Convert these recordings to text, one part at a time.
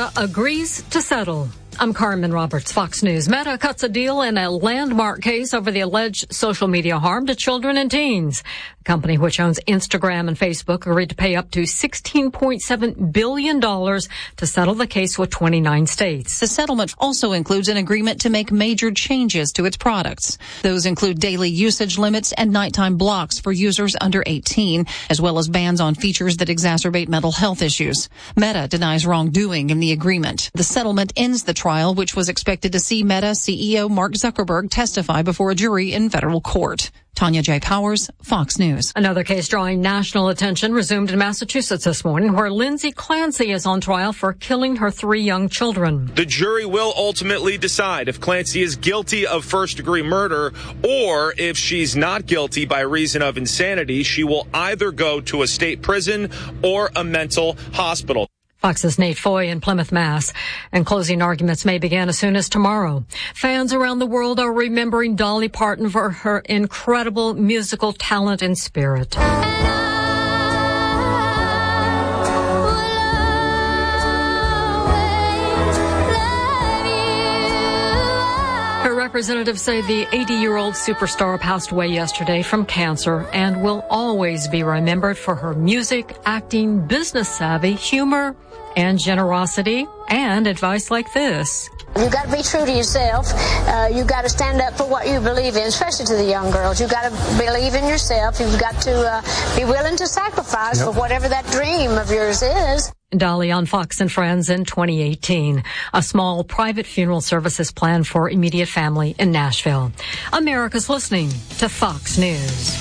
Meta agrees to settle. I'm Carmen Roberts, Fox News. Meta cuts a deal in a landmark case over the alleged social media harm to children and teens. The company, which owns Instagram and Facebook, agreed to pay up to $16.7 billion to settle the case with 29 states. The settlement also includes an agreement to make major changes to its products. Those include daily usage limits and nighttime blocks for users under 18, as well as bans on features that exacerbate mental health issues. Meta denies wrongdoing in the agreement. The settlement ends the trial, which was expected to see Meta CEO Mark Zuckerberg testify before a jury in federal court. Tanya J. Powers, Fox News. Another case drawing national attention resumed in Massachusetts this morning, where Lindsay Clancy is on trial for killing her 3 young children. The jury will ultimately decide if Clancy is guilty of first-degree murder, or if she's not guilty by reason of insanity. She will either go to a state prison or a mental hospital. Fox's Nate Foy in Plymouth, Mass. And closing arguments may begin as soon as tomorrow. Fans around the world are remembering Dolly Parton for her incredible musical talent and spirit. Her representatives say the 80-year-old superstar passed away yesterday from cancer and will always be remembered for her music, acting, business savvy, humor, and generosity, and advice like this. You got to be true to yourself. You got to stand up for what you believe in, especially to the young girls. You got to believe in yourself. You've got to be willing to sacrifice for whatever that dream of yours is. Dolly on Fox and Friends in 2018. A small private funeral service is planned for immediate family in Nashville. America's listening to Fox News.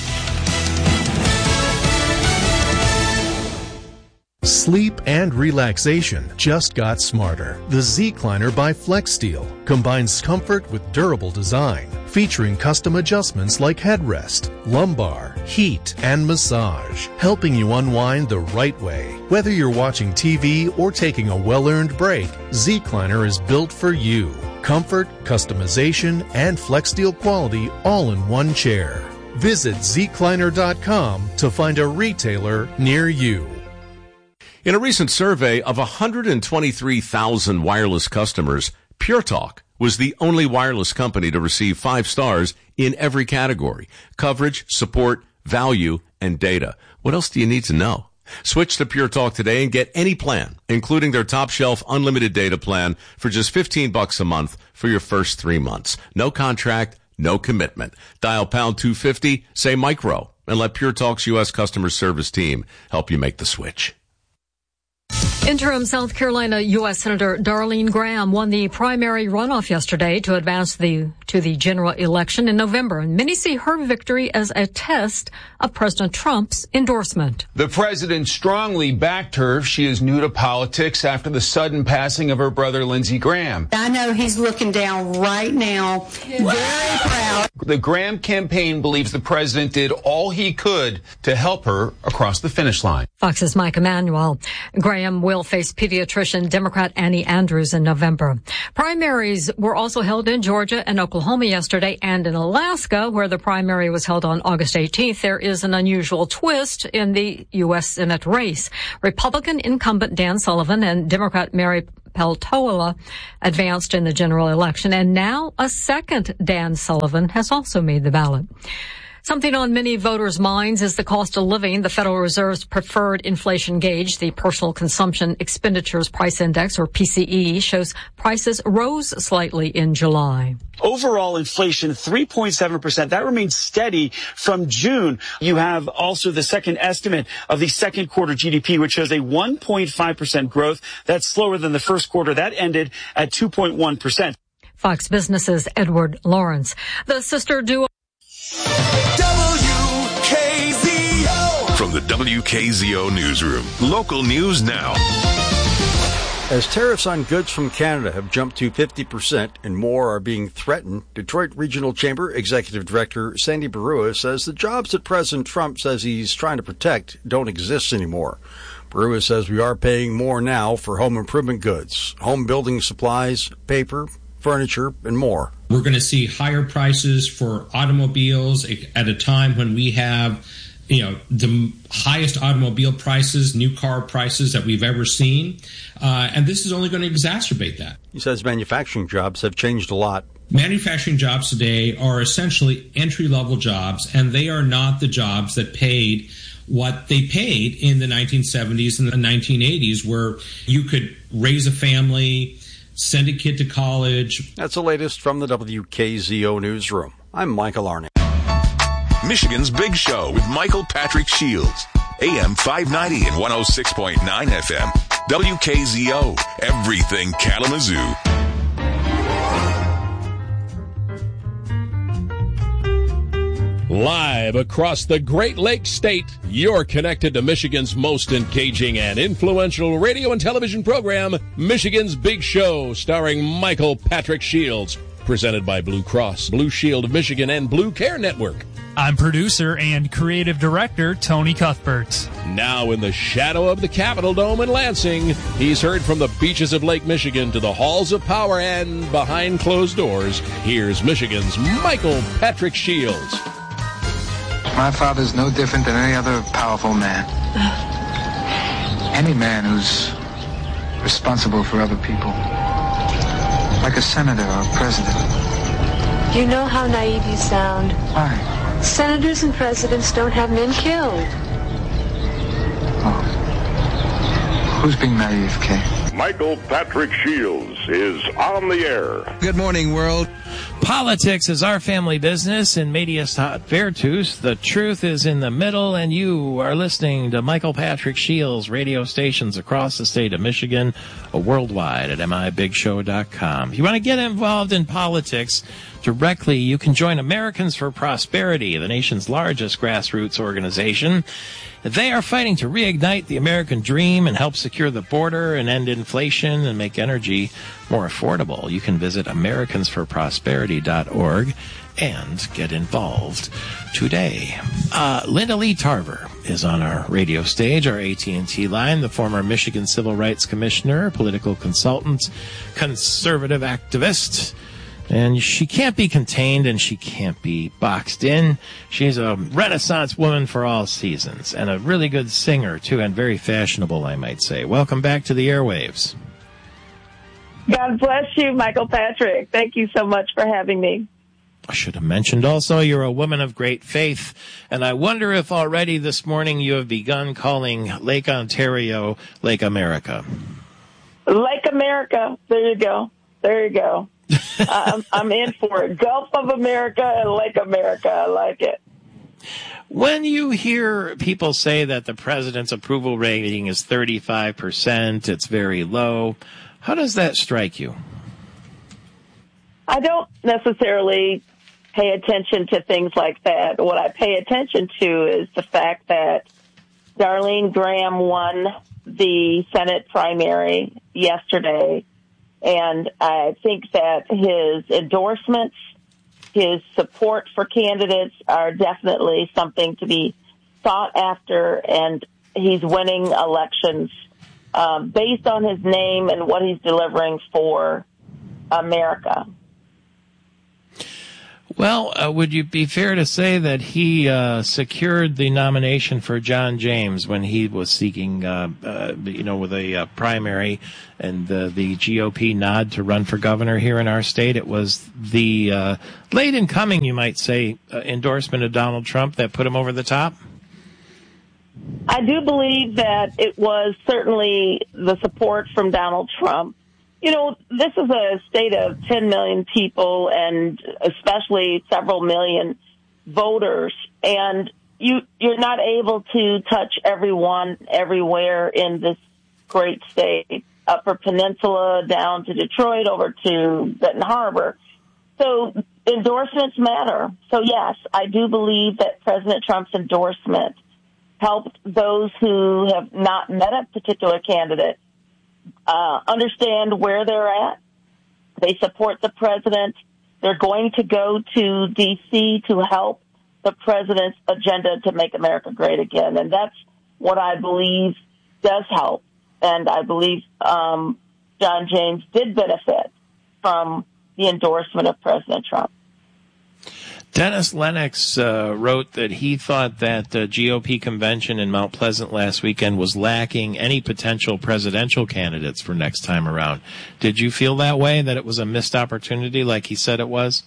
Sleep and relaxation just got smarter. The Zecliner by FlexSteel combines comfort with durable design, featuring custom adjustments like headrest, lumbar, heat, and massage, helping you unwind the right way. Whether you're watching TV or taking a well-earned break, Zecliner is built for you. Comfort, customization, and FlexSteel quality all in one chair. Visit Zecliner.com to find a retailer near you. In a recent survey of 123,000 wireless customers, Pure Talk was the only wireless company to receive 5 stars in every category: coverage, support, value, and data. What else do you need to know? Switch to Pure Talk today and get any plan, including their top shelf unlimited data plan, for just $15 a month for your first 3 months. No contract, no commitment. Dial pound 250, say micro, and let Pure Talk's U.S. customer service team help you make the switch. Interim South Carolina U.S. Senator Darlene Graham won the primary runoff yesterday to advance to the general election in November. And many see her victory as a test of President Trump's endorsement. The president strongly backed her. She is new to politics after the sudden passing of her brother, Lindsey Graham. I know he's looking down right now, very proud. The Graham campaign believes the president did all he could to help her across the finish line. Fox's Mike Emanuel. Graham will face pediatrician Democrat Annie Andrews in November. Primaries were also held in Georgia and Oklahoma yesterday, and in Alaska, where the primary was held on August 18th, there is an unusual twist in the U.S. Senate race. Republican incumbent Dan Sullivan and Democrat Mary Peltola advanced in the general election, and now a second Dan Sullivan has also made the ballot. Something on many voters' minds is the cost of living. The Federal Reserve's preferred inflation gauge, the Personal Consumption Expenditures Price Index, or PCE, shows prices rose slightly in July. Overall inflation, 3.7%. That remains steady from June. You have also the second estimate of the second quarter GDP, which shows a 1.5% growth. That's slower than the first quarter. That ended at 2.1%. Fox Business's Edward Lawrence. The sister duo. WKZO. From the WKZO Newsroom. Local news now. As tariffs on goods from Canada have jumped to 50% and more are being threatened, Detroit Regional Chamber Executive Director Sandy Barua says the jobs that President Trump says he's trying to protect don't exist anymore. Barua says we are paying more now for home improvement goods, home building supplies, paper, furniture, and more. We're going to see higher prices for automobiles at a time when we have the highest automobile prices, new car prices that we've ever seen. And this is only going to exacerbate that. He says manufacturing jobs have changed a lot. Manufacturing jobs today are essentially entry-level jobs, and they are not the jobs that paid what they paid in the 1970s and the 1980s, where you could raise a family, send a kid to college. That's the latest from the WKZO Newsroom. I'm Michael Arnett. Michigan's Big Show with Michael Patrick Shields. AM 590 and 106.9 FM. WKZO. Everything Kalamazoo. Live across the Great Lakes State, you're connected to Michigan's most engaging and influential radio and television program, Michigan's Big Show, starring Michael Patrick Shields. Presented by Blue Cross, Blue Shield of Michigan, and Blue Care Network. I'm producer and creative director Tony Cuthbert. Now in the shadow of the Capitol Dome in Lansing, he's heard from the beaches of Lake Michigan to the halls of power and behind closed doors. Here's Michigan's Michael Patrick Shields. My father's no different than any other powerful man. Any man who's responsible for other people. Like a senator or a president. You know how naive you sound. Why? Senators and presidents don't have men killed. Oh. Who's being naive, Kay? Michael Patrick Shields is on the air. Good morning, world. Politics is our family business in Medias Virtus. The truth is in the middle, and you are listening to Michael Patrick Shields radio stations across the state of Michigan, worldwide at mibigshow.com. If you want to get involved in politics directly, you can join Americans for Prosperity, the nation's largest grassroots organization. They are fighting to reignite the American dream and help secure the border and end inflation and make energy more affordable. You can visit americansforprosperity.org and get involved today. Linda Lee Tarver is on our radio stage, our AT&T line, the former Michigan Civil Rights Commissioner, political consultant, conservative activist. And she can't be contained and she can't be boxed in. She's a Renaissance woman for all seasons and a really good singer, too, and very fashionable, I might say. Welcome back to the airwaves. God bless you, Michael Patrick. Thank you so much for having me. I should have mentioned also you're a woman of great faith, and I wonder if already this morning you have begun calling Lake Ontario Lake America. Lake America. There you go. There you go. I'm in for it. Gulf of America and Lake America. I like it. When you hear people say that the president's approval rating is 35%, it's very low, how does that strike you? I don't necessarily pay attention to things like that. What I pay attention to is the fact that Darlene Graham won the Senate primary yesterday. And I think that his endorsements, his support for candidates are definitely something to be sought after. And he's winning elections based on his name and what he's delivering for America. Well, would you be fair to say that he secured the nomination for John James when he was seeking, with a primary and the GOP nod to run for governor here in our state? It was the late in coming, you might say, endorsement of Donald Trump that put him over the top? I do believe that it was certainly the support from Donald Trump. You know, this is a state of 10 million people and especially several million voters. And you're not able to touch everyone everywhere in this great state, Upper Peninsula, down to Detroit, over to Benton Harbor. So endorsements matter. So, yes, I do believe that President Trump's endorsement helped those who have not met a particular candidate understand where they're at. They support the president. They're going to go to D.C. to help the president's agenda to make America great again. And that's what I believe does help. And I believe John James did benefit from the endorsement of President Trump. Dennis Lennox wrote that he thought that the GOP convention in Mount Pleasant last weekend was lacking any potential presidential candidates for next time around. Did you feel that way, that it was a missed opportunity like he said it was?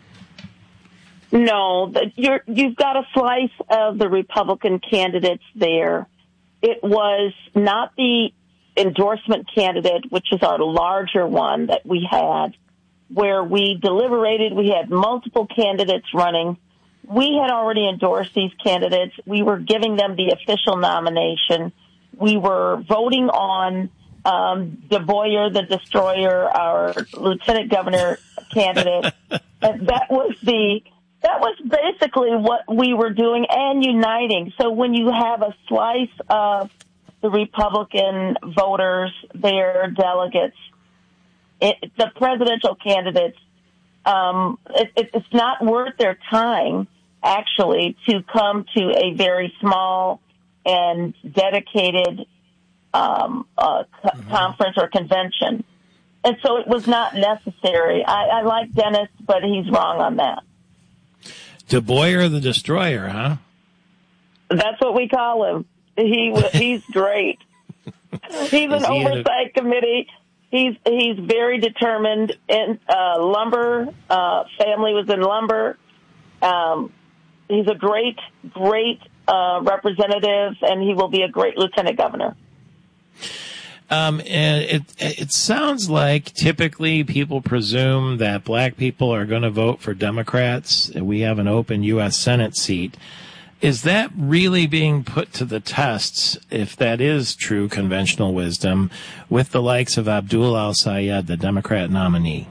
No, you've got a slice of the Republican candidates there. It was not the endorsement candidate, which is our larger one that we had, where we deliberated. We had multiple candidates running. We had already endorsed these candidates. We were giving them the official nomination. We were voting on De Boyer, the Destroyer, our lieutenant governor candidate. And that was basically what we were doing and uniting. So when you have a slice of the Republican voters, their delegates, the presidential candidates, it's not worth their time, actually, to come to a very small and dedicated conference or convention. And so it was not necessary. I like Dennis, but he's wrong on that. De Boyer the Destroyer, huh? That's what we call him. He's great. He's an oversight committee. He's very determined. In lumber, family was in lumber. He's a great representative, and he will be a great lieutenant governor. And it sounds like typically people presume that black people are going to vote for Democrats. We have an open U.S. Senate seat. Is that really being put to the tests, if that is true conventional wisdom, with the likes of Abdul al-Sayed, the Democrat nominee?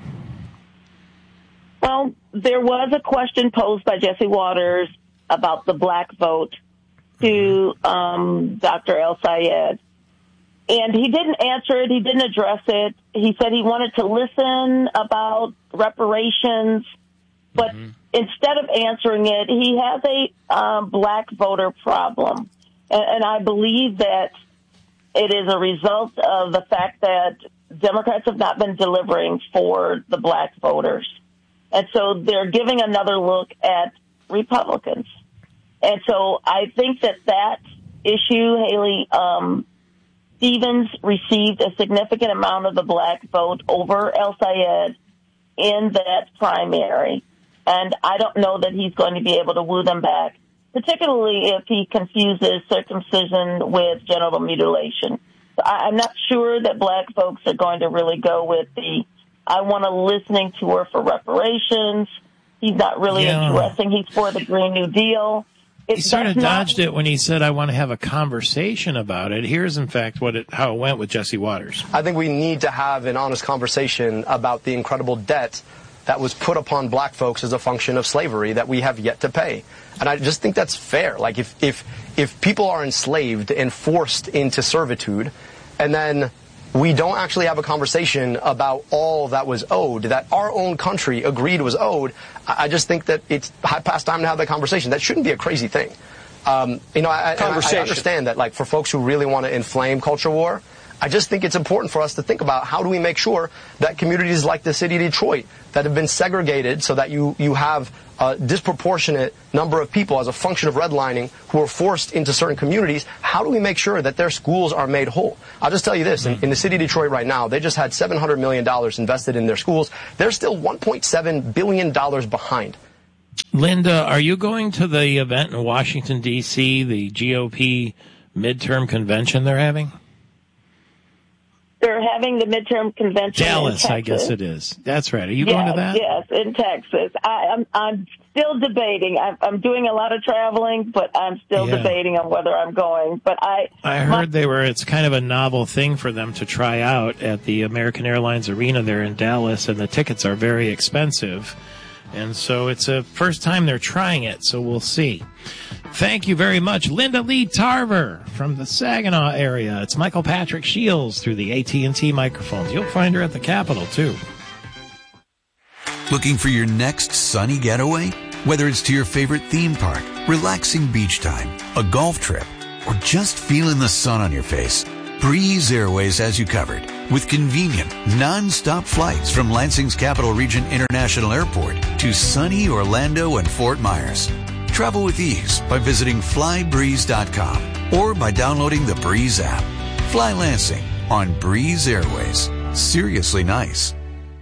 Well, there was a question posed by Jesse Waters about the black vote to Dr. al-Sayed. And he didn't answer it. He didn't address it. He said he wanted to listen about reparations. But instead of answering it, he has a black voter problem. And I believe that it is a result of the fact that Democrats have not been delivering for the black voters. And so they're giving another look at Republicans. And so I think that issue, Haley, Stevens received a significant amount of the black vote over el-Sayed in that primary. And I don't know that he's going to be able to woo them back, particularly if he confuses circumcision with genital mutilation. So I'm not sure that black folks are going to really go with I want a listening tour for reparations. He's not really interesting. He's for the Green New Deal. He sort of dodged it when he said, I want to have a conversation about it. Here's, in fact, how it went with Jesse Waters. I think we need to have an honest conversation about the incredible debt that was put upon black folks as a function of slavery that we have yet to pay. And I just think that's fair. Like, if people are enslaved and forced into servitude, and then we don't actually have a conversation about all that was owed, that our own country agreed was owed, I just think that it's past time to have that conversation. That shouldn't be a crazy thing. I understand that, like, for folks who really want to inflame culture war, I just think it's important for us to think about how do we make sure that communities like the city of Detroit that have been segregated so that you have a disproportionate number of people as a function of redlining who are forced into certain communities, how do we make sure that their schools are made whole? I'll just tell you this, in the city of Detroit right now, they just had $700 million invested in their schools. They're still $1.7 billion behind. Linda, are you going to the event in Washington, D.C., the GOP midterm convention they're having? They're having the midterm convention Dallas, in Texas. I guess it is. That's right. Are you going to that? Yes, in Texas. I'm still debating. I'm doing a lot of traveling, but I'm still debating on whether I'm going. But I heard it's kind of a novel thing for them to try out at the American Airlines Arena there in Dallas, and the tickets are very expensive. And so it's a first time they're trying it, so we'll see. Thank you very much, Linda Lee Tarver from the Saginaw area. It's Michael Patrick Shields through the AT&T microphones. You'll find her at the Capitol, too. Looking for your next sunny getaway? Whether it's to your favorite theme park, relaxing beach time, a golf trip, or just feeling the sun on your face, Breeze Airways has you covered. with convenient, non-stop flights from Lansing's Capital Region International Airport to sunny Orlando and Fort Myers. Travel with ease by visiting flybreeze.com or by downloading the Breeze app. Fly Lansing on Breeze Airways. Seriously nice.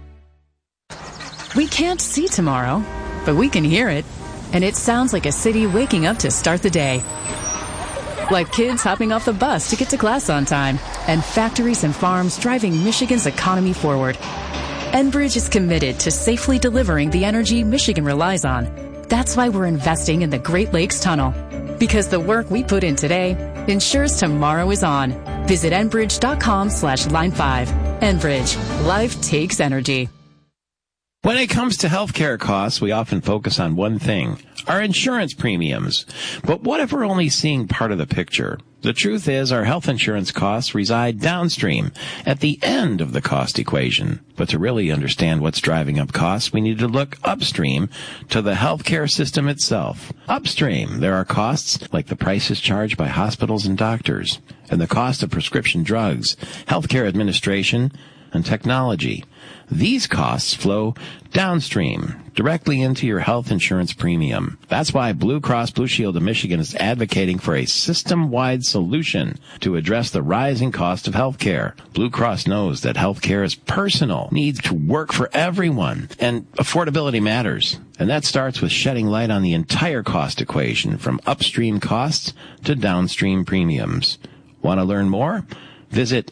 We can't see tomorrow, but we can hear it. And it sounds like a city waking up to start the day. Like kids hopping off the bus to get to class on time, and factories and farms driving Michigan's economy forward. Enbridge is committed to safely delivering the energy Michigan relies on. That's why we're investing in the Great Lakes Tunnel. Because the work we put in today ensures tomorrow is on. Visit Enbridge.com/line5. Enbridge. Life takes energy. When it comes to healthcare costs, we often focus on one thing, our insurance premiums. But what if we're only seeing part of the picture? The truth is our health insurance costs reside downstream, at the end of the cost equation. But to really understand what's driving up costs, we need to look upstream to the healthcare system itself. Upstream, there are costs like the prices charged by hospitals and doctors, and the cost of prescription drugs, healthcare administration, and technology. These costs flow downstream, directly into your health insurance premium. That's why Blue Cross Blue Shield of Michigan is advocating for a system-wide solution to address the rising cost of health care. Blue Cross knows that health care is personal, needs to work for everyone, and affordability matters. And that starts with shedding light on the entire cost equation, from upstream costs to downstream premiums. Want to learn more? Visit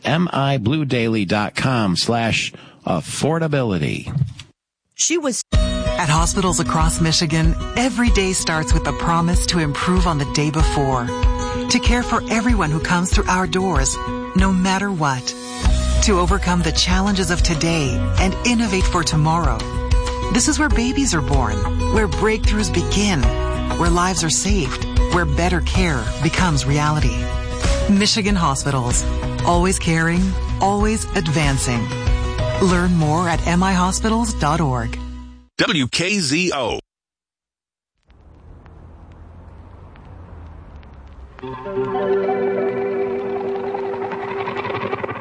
mibluedaily.com/affordability. She was at hospitals across Michigan. Every day starts with the promise to improve on the day before, to care for everyone who comes through our doors, no matter what, to overcome the challenges of today and innovate for tomorrow. This is where babies are born, where breakthroughs begin, where lives are saved, where better care becomes reality. Michigan Hospitals. Always caring, always advancing. Learn more at mihospitals.org. WKZO.